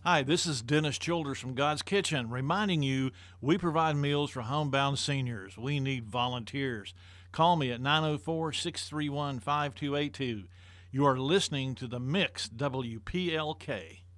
Hi, this is Dennis Childers from God's Kitchen, reminding you we provide meals for homebound seniors. We need volunteers. Call me at 904 631 5282. You are listening to the Mix WPLK.